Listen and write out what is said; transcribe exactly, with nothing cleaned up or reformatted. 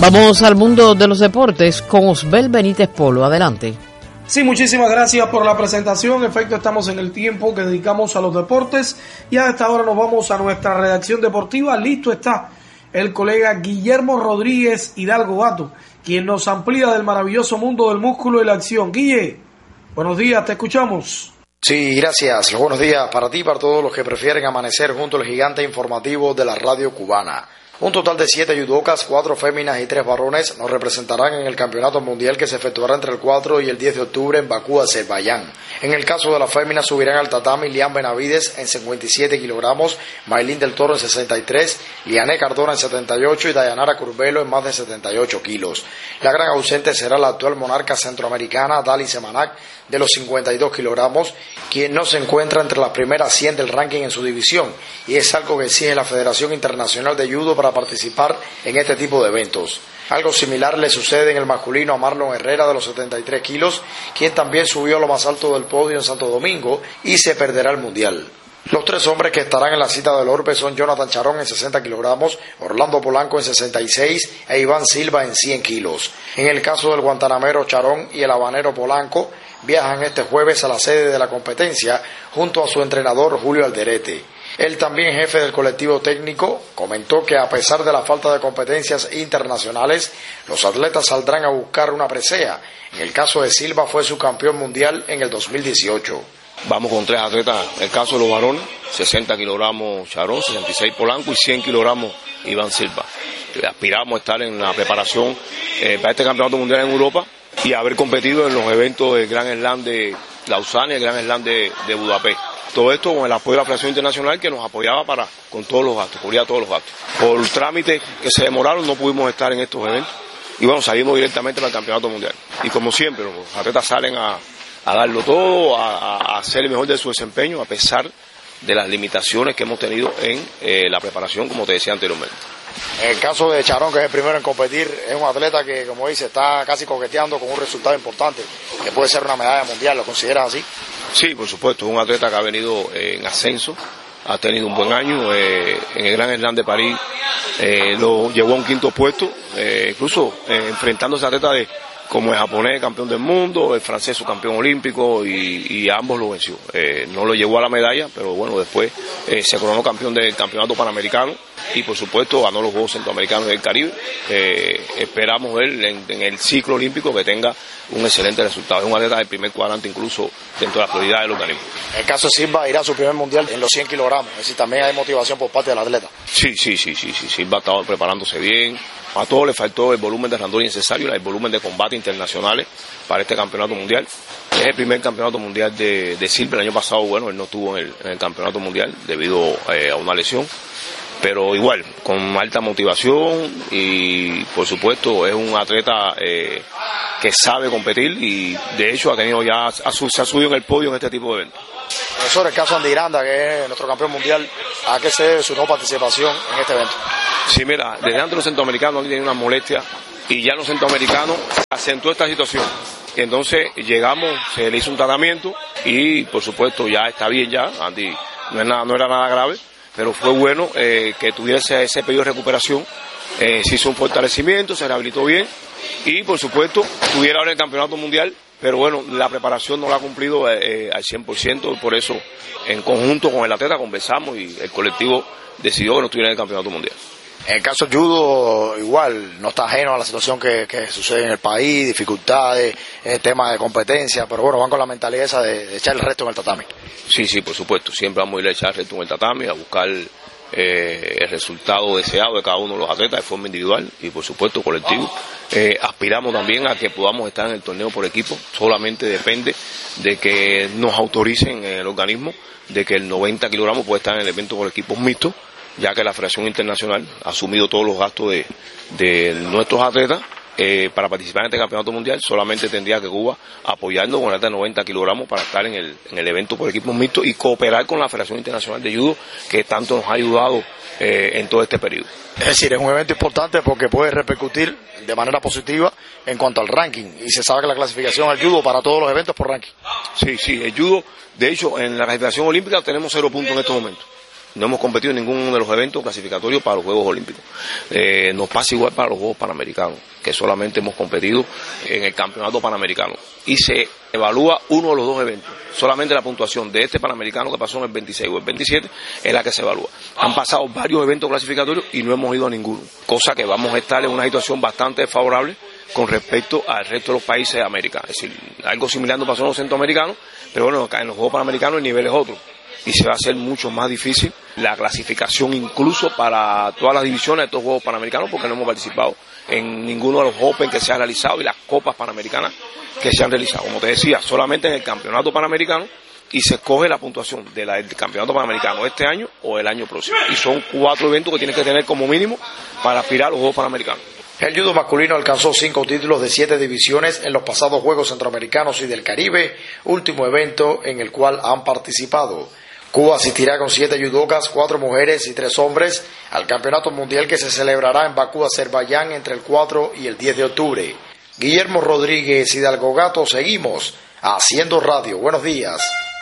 Vamos al mundo de los deportes con Osbel Benítez Polo. Adelante. Sí, muchísimas gracias por la presentación. En efecto, estamos en el tiempo que dedicamos a los deportes y a esta hora nos vamos a nuestra redacción deportiva. Listo está el colega Guillermo Rodríguez Hidalgo Gato, quien nos amplía del maravilloso mundo del músculo y la acción. Guille, buenos días, te escuchamos. Sí, gracias. Los buenos días para ti y para todos los que prefieren amanecer junto al gigante informativo de la radio cubana. Un total de siete yudocas, cuatro féminas y tres varones nos representarán en el campeonato mundial que se efectuará entre el cuatro y el diez de octubre en Bakú, Azerbaiyán. En el caso de las féminas subirán al tatami Lian Benavides en cincuenta y siete kilogramos, Maylin del Toro en sesenta y tres, Liané Cardona en setenta y ocho y Dayanara Curbelo en más de setenta y ocho kilos. La gran ausente será la actual monarca centroamericana Dali Semanak de los cincuenta y dos kilogramos, quien no se encuentra entre las primeras cien del ranking en su división, y es algo que exige la Federación Internacional de Judo para participar en este tipo de eventos. Algo similar le sucede en el masculino a Marlon Herrera de los setenta y tres kilos, quien también subió a lo más alto del podio en Santo Domingo y se perderá el mundial. Los tres hombres que estarán en la cita del orbe son Jonathan Charón en sesenta kilogramos, Orlando Polanco en sesenta y seis e Iván Silva en cien kilos. En el caso del guantanamero Charón y el habanero Polanco, viajan este jueves a la sede de la competencia junto a su entrenador Julio Alderete. Él, también jefe del colectivo técnico, comentó que a pesar de la falta de competencias internacionales, los atletas saldrán a buscar una presea. En el caso de Silva fue subcampeón mundial en el dos mil dieciocho. Vamos con tres atletas, en el caso de los varones, sesenta kilogramos Charón, sesenta y seis Polanco y cien kilogramos Iván Silva. Aspiramos a estar en la preparación eh, para este campeonato mundial en Europa y haber competido en los eventos del Gran Slam de Lausana y el Gran Slam de, de Budapest. Todo esto con el apoyo de la Federación Internacional, que nos apoyaba para con todos los gastos, cubría todos los gastos. Por trámites que se demoraron no pudimos estar en estos eventos y bueno, salimos directamente para el campeonato mundial. Y como siempre, los atletas salen a, a darlo todo, a, a hacer el mejor de su desempeño a pesar de las limitaciones que hemos tenido en eh, la preparación, como te decía anteriormente. En el caso de Charón, que es el primero en competir, es un atleta que, como dice, está casi coqueteando con un resultado importante, que puede ser una medalla mundial. ¿Lo consideras así? Sí, por supuesto, es un atleta que ha venido eh, en ascenso, ha tenido un buen año, eh, en el Gran Slam de París eh, lo llevó a un quinto puesto, eh, incluso eh, enfrentándose a atletas de, como el japonés campeón del mundo, el francés campeón olímpico y, y ambos lo venció. Eh, no lo llevó a la medalla, pero bueno, después eh, se coronó campeón del campeonato panamericano y por supuesto ganó los Juegos Centroamericanos del Caribe. Eh, esperamos ver en, en el ciclo olímpico que tenga un excelente resultado. Es un atleta del primer cuadrante incluso dentro de la prioridad del organismo. En el caso de Silva irá a su primer mundial en los cien kilogramos, es decir, también hay motivación por parte del atleta. Sí, sí, sí, sí, sí, Silva ha estado preparándose bien. A todos le faltó el volumen de randonía necesario, el volumen de combate internacionales para este campeonato mundial. Es el primer campeonato mundial de, de Silva. El año pasado, bueno, él no estuvo en el, en el campeonato mundial debido eh, a una lesión. Pero igual, con alta motivación y por supuesto es un atleta eh, que sabe competir y de hecho ha tenido ya, ha, se ha subido en el podio en este tipo de eventos. Profesor, el caso de Andy Granda, que es nuestro campeón mundial, ¿a qué se debe su no participación en este evento? Sí, mira, desde antes los centroamericanos han tenido una molestia y ya los centroamericanos acentuó esta situación. Entonces llegamos, se le hizo un tratamiento y por supuesto ya está bien ya, Andy no, es nada, no era nada grave, pero fue bueno eh, que tuviese ese periodo de recuperación, eh, se hizo un fortalecimiento, se rehabilitó bien y por supuesto estuviera ahora en el campeonato mundial, pero bueno, la preparación no la ha cumplido eh, al cien por ciento, por eso en conjunto con el atleta conversamos y el colectivo decidió que no estuviera en el campeonato mundial. En el caso del judo, igual, no está ajeno a la situación que, que sucede en el país, dificultades, eh, temas de competencia, pero bueno, van con la mentalidad esa de, de echar el resto en el tatami. Sí, sí, por supuesto, siempre vamos a ir a echar el resto en el tatami, a buscar eh, el resultado deseado de cada uno de los atletas de forma individual y por supuesto colectivo. Eh, aspiramos también a que podamos estar en el torneo por equipo, solamente depende de que nos autoricen en el organismo, de que el noventa kilogramos puede estar en el evento por equipos mixtos, ya que la Federación Internacional ha asumido todos los gastos de, de nuestros atletas eh, para participar en este campeonato mundial. Solamente tendría que Cuba apoyarnos con el atleta de noventa kilogramos para estar en el, en el evento por equipos mixtos y cooperar con la Federación Internacional de Judo, que tanto nos ha ayudado eh, en todo este periodo. Es decir, es un evento importante porque puede repercutir de manera positiva en cuanto al ranking, y se sabe que la clasificación al judo para todos los eventos por ranking. Sí, sí, el judo, de hecho, en la clasificación olímpica tenemos cero puntos en estos momentos. no hemos competido en ninguno de los eventos clasificatorios para los Juegos Olímpicos. Eh, nos pasa igual para los Juegos Panamericanos, que solamente hemos competido en el Campeonato Panamericano. Y se evalúa uno de los dos eventos. Solamente la puntuación de este Panamericano que pasó en el veintiséis o el veintisiete es la que se evalúa. Han pasado varios eventos clasificatorios y no hemos ido a ninguno. Cosa que vamos a estar en una situación bastante desfavorable con respecto al resto de los países de América. Es decir, algo similar no pasó en los centroamericanos, pero bueno, en los Juegos Panamericanos el nivel es otro. Y se va a hacer mucho más difícil la clasificación incluso para todas las divisiones de estos Juegos Panamericanos, porque no hemos participado en ninguno de los Open que se han realizado y las Copas Panamericanas que se han realizado. Como te decía, solamente en el Campeonato Panamericano, y se escoge la puntuación de la, del Campeonato Panamericano este año o el año próximo. Y son cuatro eventos que tienes que tener como mínimo para aspirar a los Juegos Panamericanos. El judo masculino alcanzó cinco títulos de siete divisiones en los pasados Juegos Centroamericanos y del Caribe, último evento en el cual han participado. Cuba asistirá con siete judocas, cuatro mujeres y tres hombres al Campeonato Mundial que se celebrará en Bakú, Azerbaiyán, entre el cuatro y el diez de octubre. Guillermo Rodríguez, Hidalgo Gato, seguimos haciendo radio. Buenos días.